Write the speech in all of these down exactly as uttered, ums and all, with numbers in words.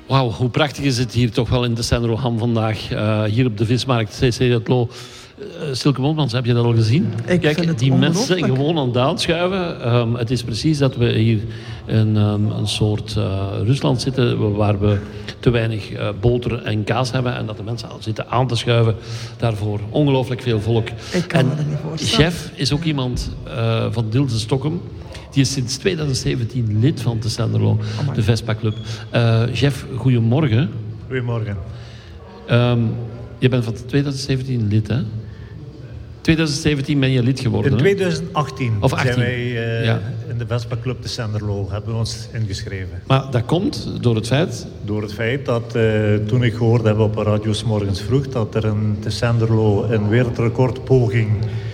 Wauw, hoe prachtig is het hier toch wel in de Tessenderloham vandaag. Uh, hier op de vismarkt, C C het Loo. Uh, Silke Mondmans, heb je dat al gezien? Ik Kijk, die mensen zijn gewoon aan het aanschuiven. Um, het is precies dat we hier in um, een soort uh, Rusland zitten, waar we te weinig uh, boter en kaas hebben en dat de mensen al zitten aan te schuiven daarvoor. Ongelooflijk veel volk. Ik kan en me dat niet voorstellen. Chef is ook iemand uh, van Dilse Stockholm. Die is sinds twintig zeventien lid van de Tessenderlo, oh de Vespa Club. Uh, Chef, goedemorgen. Goedemorgen. Um, je bent van twintig zeventien lid, hè? twintig zeventien ben je lid geworden, In hè? twintig achttien, Of achttien. zijn wij uh, ja. in de Vespa Club Tessenderlo, hebben we ons ingeschreven. Maar dat komt door het feit... Door het feit dat uh, toen ik gehoord heb op radio 's morgens vroeg dat er in Tessenderlo een wereldrecordpoging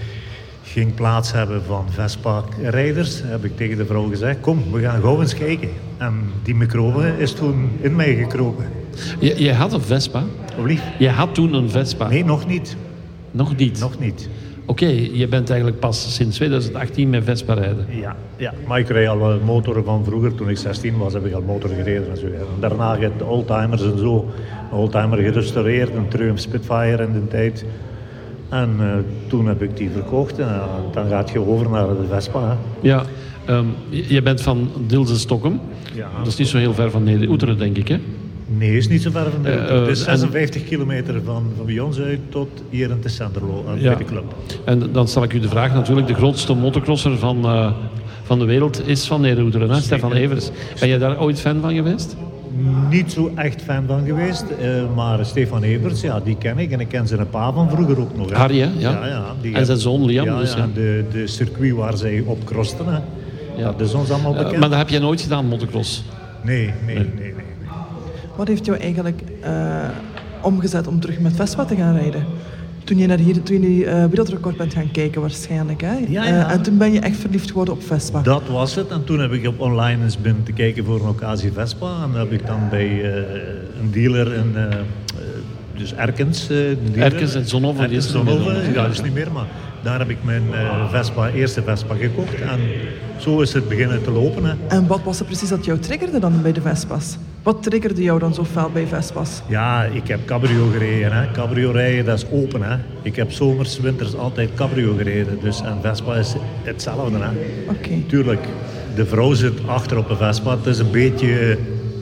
ging plaats hebben van Vespa-rijders, heb ik tegen de vrouw gezegd, kom, we gaan gauw eens kijken. En die microbe is toen in mij gekropen. Je, je had een Vespa? Oh, lief. Je had toen een Vespa? Nee, nog niet. Nog niet? Nog niet. Oké, okay, je bent eigenlijk pas sinds twintig achttien met Vespa rijden. Ja, ja, maar ik rijd al motoren van vroeger. Toen ik zestien was, heb ik al motor gereden. En zo. En daarna heb de oldtimers en zo. Een oldtimer gerestaureerd, een Triumph Spitfire in de tijd. En uh, toen heb ik die verkocht. En uh, dan gaat je over naar de Vespa. Hè. Ja, um, je bent van Dilse Stockholm. Ja, dat is niet zo heel ver van Neder-Oeteren, denk ik, hè? Nee, is niet zo ver van Neder-Oeteren. Uh, uh, het is zesenvijftig en... kilometer van, van bij ons uit tot hier in Tessenderlo, aan ja. de club. En dan stel ik u de vraag natuurlijk. De grootste motocrosser van, uh, van de wereld is van Neder-Oeteren, hè? Stefan Evers. Ben je daar ooit fan van geweest? Niet zo echt fan van geweest, uh, maar Stefan Evers, ja, die ken ik. En ik ken zijn pa van vroeger ook nog. Hè. Harry, hè? Ja. Ja, ja, die en zijn zoon Liam. Ja, dus, ja, ja. de, de circuit waar zij op crossten. Hè. Ja. Dat is ons allemaal bekend. Uh, maar dat heb je nooit gedaan, motocross? Nee, nee, nee, nee. nee. Wat heeft jou eigenlijk uh, omgezet om terug met Vespa te gaan rijden? Toen je naar hier, toen je die uh, wereldrecord bent gaan kijken waarschijnlijk, hè? Ja, ja. Uh, en toen ben je echt verliefd geworden op Vespa. Dat was het. En toen heb ik op online eens binnen te kijken voor een occasie Vespa. En dan heb ik dan bij uh, een dealer in... Uh, dus Erkens. Uh, Erkens en Zonhoven. Erkens, Zonhoven, ja, dat is niet meer, maar daar heb ik mijn uh, Vespa, eerste Vespa gekocht. En zo is het beginnen te lopen. Hè. En wat was er precies dat jou triggerde dan bij de Vespa's? Wat triggerde jou dan zo fel bij Vespa's? Ja, ik heb cabrio gereden. Hè. Cabrio rijden, dat is open. Hè. Ik heb zomers, winters altijd cabrio gereden. Dus, en Vespa is hetzelfde. Hè. Okay. Tuurlijk, de vrouw zit achter op een Vespa. Het is een beetje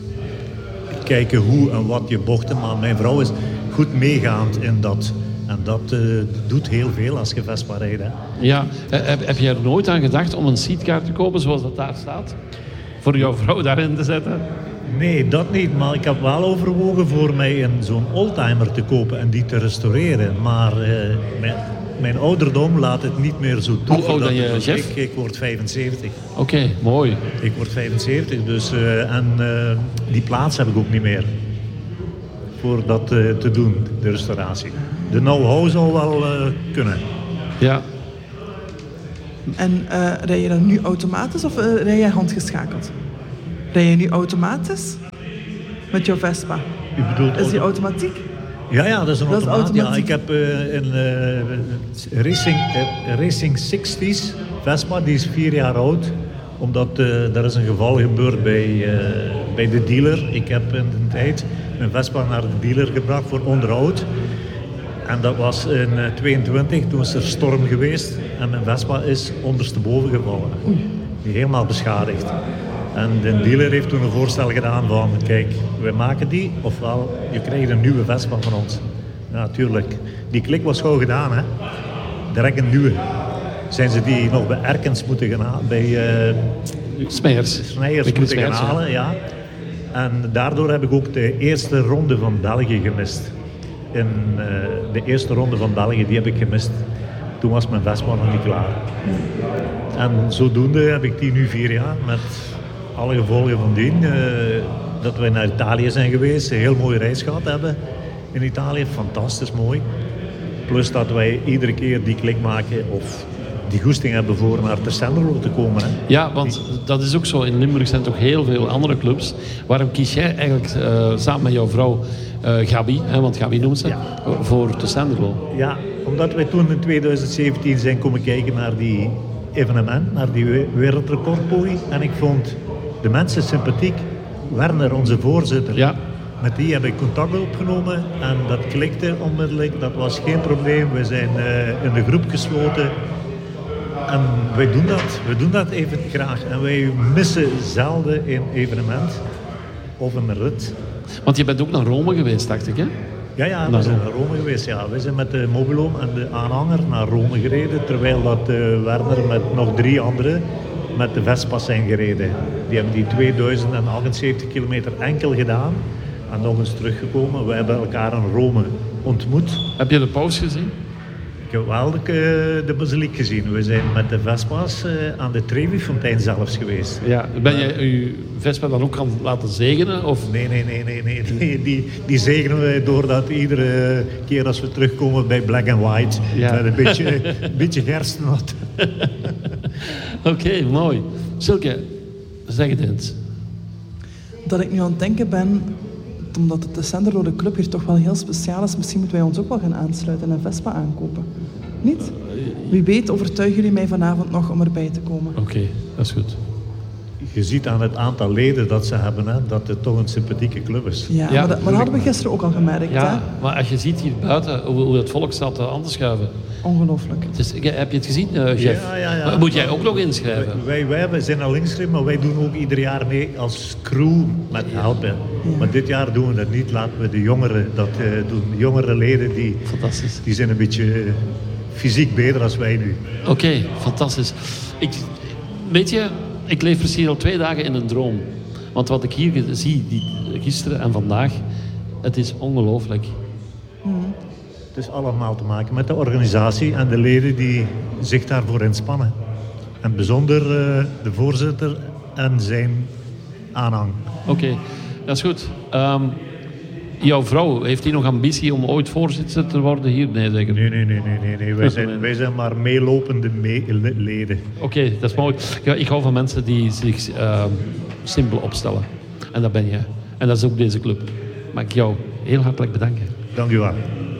kijken hoe en wat je bochten. Maar mijn vrouw is goed meegaand in dat. En dat uh, doet heel veel als je Vespa rijdt. Hè. Ja, heb, heb je er nooit aan gedacht om een seatcar te kopen zoals dat daar staat? Voor jouw vrouw daarin te zetten? Nee, dat niet. Maar ik heb wel overwogen voor mij een, zo'n oldtimer te kopen en die te restaureren. Maar uh, mijn, mijn ouderdom laat het niet meer zo toe. Hoe oud ben je, chef? Ik, ik word vijfenzeventig. Oké, okay, mooi. Ik word vijfenzeventig, dus uh, en uh, die plaats heb ik ook niet meer. Voor dat uh, te doen, de restauratie. De know-how zal wel uh, kunnen. Ja. En uh, rij je dan nu automatisch of uh, rij je handgeschakeld? Rij je nu automatisch met jouw Vespa? U bedoelt is die automatiek? Ja, ja, dat is een dat automaat. Is ja, ik heb uh, een uh, Racing, uh, Racing zestig's Vespa, die is vier jaar oud. Omdat uh, er is een geval gebeurd bij, uh, bij de dealer. Ik heb in de tijd mijn Vespa naar de dealer gebracht voor onderhoud. En dat was in uh, tweeëntwintig, toen is er storm geweest. En mijn Vespa is ondersteboven gevallen. Die helemaal beschadigd. En de dealer heeft toen een voorstel gedaan van, kijk, we maken die, ofwel je krijgt een nieuwe Vespa van ons. Ja, tuurlijk. Die klik was gauw gedaan, hè. Direct een nieuwe. Zijn ze die nog bij Erkens moeten gaan halen, bij uh, Smijers, Snijers moeten Smijers, gaan halen, ja. ja. En daardoor heb ik ook de eerste ronde van België gemist. In uh, de eerste ronde van België, die heb ik gemist. Toen was mijn Vespa nog niet klaar. En zodoende heb ik die nu vier jaar met alle gevolgen van dien. Uh, dat we naar Italië zijn geweest, een heel mooie reis gehad hebben in Italië. Fantastisch mooi. Plus dat wij iedere keer die klik maken of die goesting hebben voor naar Tessenderlo te komen. Hè. Ja, want dat is ook zo. In Limburg zijn toch heel veel andere clubs. Waarom kies jij eigenlijk uh, samen met jouw vrouw uh, Gabi, hè, want Gabi noemt ze, ja. voor Tessenderlo? Ja, omdat wij toen in twintig zeventien zijn komen kijken naar die evenement, naar die wereldrecordpoging. En ik vond de mensen sympathiek. Werner, onze voorzitter, ja. Met die heb ik contact opgenomen en dat klikte onmiddellijk. Dat was geen probleem. We zijn uh, in de groep gesloten. En wij doen dat. We doen dat even graag. En wij missen zelden een evenement of een rit. Want je bent ook naar Rome geweest, dacht ik, hè? Ja, ja, we naar zijn Rome. naar Rome geweest. Ja. We zijn met de Mobiloom en de aanhanger naar Rome gereden. Terwijl dat uh, Werner met nog drie anderen met de Vespa's zijn gereden. Die hebben die tweeduizend achtenzeventig kilometer enkel gedaan. En nog eens teruggekomen. We hebben elkaar in Rome ontmoet. Heb je de paus gezien? Ik heb wel de, de basiliek gezien. We zijn met de Vespa's uh, aan de Trevi-fontein zelfs geweest. Ja. Ben jij je Vespa dan ook gaan laten zegenen? Of? Nee, nee, nee, nee, nee, nee. Die, die zegenen wij doordat iedere keer als we terugkomen bij Black and White, Ja. met een beetje, een beetje gerstenat. Oké, okay, mooi. Silke, zeg het eens. Dat ik nu aan het denken ben, omdat het de Senderode Club hier toch wel heel speciaal is, misschien moeten wij ons ook wel gaan aansluiten en een Vespa aankopen. Niet? Wie weet overtuigen jullie mij vanavond nog om erbij te komen. Oké, okay, dat is goed. Je ziet aan het aantal leden dat ze hebben, hè, dat het toch een sympathieke club is. Ja, Ja, maar, dat, maar dat hadden we gisteren ook al gemerkt. Ja, Hè? maar als je ziet hier buiten hoe, hoe het volk staat aan te schuiven. Ongelooflijk. Het is, heb je het gezien, uh, Jeff? Ja, ja, ja. Moet jij ook nog inschrijven? Wij, wij, wij zijn al ingeschreven, maar wij doen ook ieder jaar mee als crew met helpen. Ja. Maar dit jaar doen we dat niet. Laten we de jongeren dat uh, doen. De jongere leden die, Fantastisch. die zijn een beetje uh, fysiek beter als wij nu. Oké, okay, fantastisch. Ik, weet je, ik leef precies al twee dagen in een droom. Want wat ik hier zie, die, gisteren en vandaag, het is ongelooflijk. Mm. Het is allemaal te maken met de organisatie en de leden die zich daarvoor inspannen. En bijzonder uh, de voorzitter en zijn aanhang. Oké, okay, dat is goed. Um, jouw vrouw, heeft die nog ambitie om ooit voorzitter te worden hier? Nee, zeker. Nee, nee, nee, nee, nee, nee. Wij, zijn, wij zijn maar meelopende me- leden. Oké, okay, dat is mooi. Ja, ik hou van mensen die zich uh, simpel opstellen. En dat ben jij. En dat is ook deze club. Mag ik jou heel hartelijk bedanken. Dank u wel.